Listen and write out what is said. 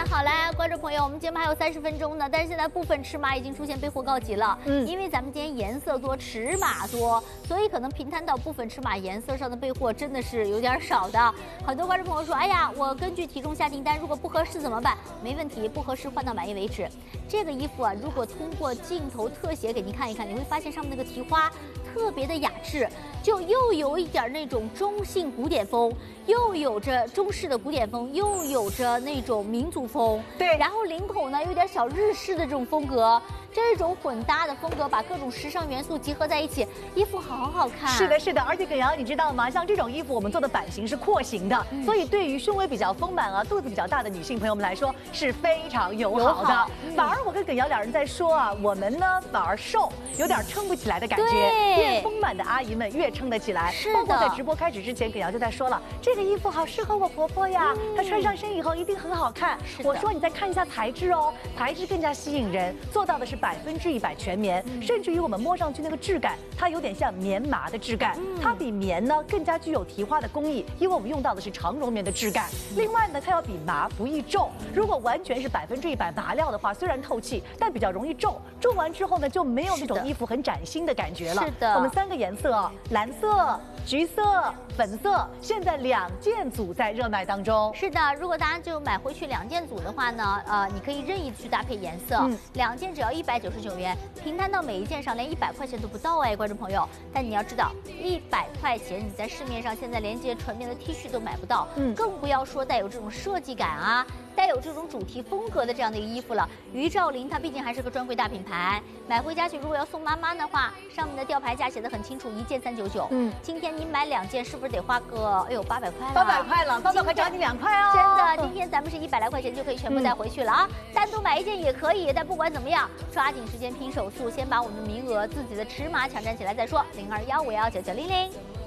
好啦，观众朋友，我们节目还有30分钟呢，但是现在部分尺码已经出现备货告急了。因为咱们今天颜色多，尺码多，所以可能平摊到部分尺码颜色上的备货真的是有点少的。很多观众朋友说，哎呀，我根据体重下订单，如果不合适怎么办？没问题，不合适换到满意为止。这个衣服啊，如果通过镜头特写给您看一看，你会发现上面那个提花特别的雅致，就又有一点那种中性古典风，又有着中式的古典风，又有着那种民族风。对，然后领口呢有点小日式的这种风格。这种混搭的风格，把各种时尚元素集合在一起，衣服好好看。 是的，是的，而且耿瑶，你知道吗？像这种衣服，我们做的版型是廓形的，所以对于胸围比较丰满啊、肚子比较大的女性朋友们来说是非常友好的。反而我跟耿瑶两人在说啊，我们呢反而瘦，有点撑不起来的感觉。越丰满的阿姨们越撑得起来。是的。包括在直播开始之前，耿瑶就在说了，这个衣服好适合我婆婆呀，她穿上身以后一定很好看。我说你再看一下材质哦，材质更加吸引人，做到的是100%全棉，甚至于我们摸上去那个质感，它有点像棉麻的质感，它比棉呢更加具有提花的工艺，因为我们用到的是长绒棉的质感。另外呢，它要比麻不易皱。如果完全是100%麻料的话，虽然透气，但比较容易皱。皱完之后呢，就没有那种衣服很崭新的感觉了。是的，我们3个颜色哦，蓝色、橘色、粉色，现在2件组在热卖当中。 是的，如果大家就买回去2件组的话呢，你可以任意去搭配颜色，2件只要199元，平摊到每一件上连100块钱都不到哎，观众朋友。但你要知道，100块钱你在市面上现在连这些纯棉的 T 恤都买不到，更不要说带有这种设计感啊，带有这种主题风格的这样的一个衣服了。于兆林它毕竟还是个专柜大品牌，买回家去如果要送妈妈的话，上面的吊牌价写的很清楚，1件399。今天你买2件是不是得花个800块了 ？800块了，800块只要你2块哦。 真的，今天咱们是100来块钱就可以全部带回去了啊！单独买1件也可以，但不管怎么样，抓紧时间拼手速，先把我们的名额自己的尺码抢占起来再说。0215199900。